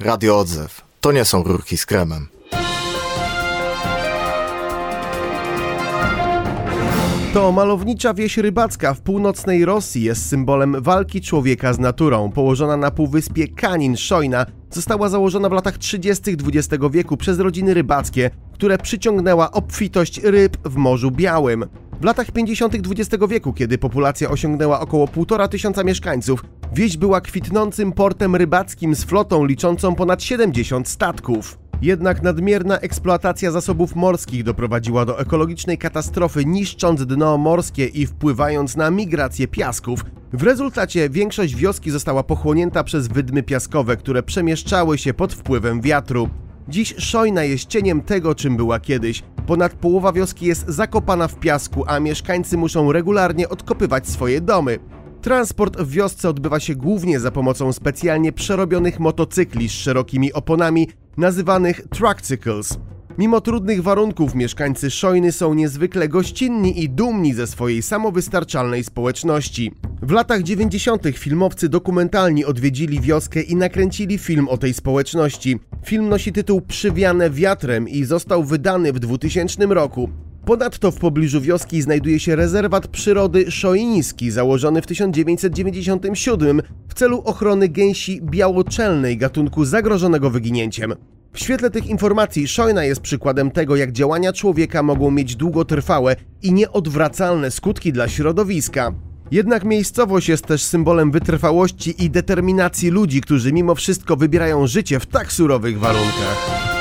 Radio Odzew. To nie są rurki z kremem. To malownicza wieś rybacka w północnej Rosji jest symbolem walki człowieka z naturą. Położona na półwyspie Kanin-Szojna, została założona w latach 30. XX wieku przez rodziny rybackie, które przyciągnęła obfitość ryb w Morzu Białym. W latach 50. XX wieku, kiedy populacja osiągnęła około 1500 mieszkańców, wieś była kwitnącym portem rybackim z flotą liczącą ponad 70 statków. Jednak nadmierna eksploatacja zasobów morskich doprowadziła do ekologicznej katastrofy, niszcząc dno morskie i wpływając na migrację piasków. W rezultacie większość wioski została pochłonięta przez wydmy piaskowe, które przemieszczały się pod wpływem wiatru. Dziś Szojna jest cieniem tego, czym była kiedyś. Ponad połowa wioski jest zakopana w piasku, a mieszkańcy muszą regularnie odkopywać swoje domy. Transport w wiosce odbywa się głównie za pomocą specjalnie przerobionych motocykli z szerokimi oponami, nazywanych truckcycles. Mimo trudnych warunków mieszkańcy Szojny są niezwykle gościnni i dumni ze swojej samowystarczalnej społeczności. W latach 90. filmowcy dokumentalni odwiedzili wioskę i nakręcili film o tej społeczności. Film nosi tytuł Przywiane wiatrem i został wydany w 2000 roku. Ponadto w pobliżu wioski znajduje się rezerwat przyrody Szojniski, założony w 1997 w celu ochrony gęsi białoczelnej, gatunku zagrożonego wyginięciem. W świetle tych informacji Szojna jest przykładem tego, jak działania człowieka mogą mieć długotrwałe i nieodwracalne skutki dla środowiska. Jednak miejscowość jest też symbolem wytrwałości i determinacji ludzi, którzy mimo wszystko wybierają życie w tak surowych warunkach.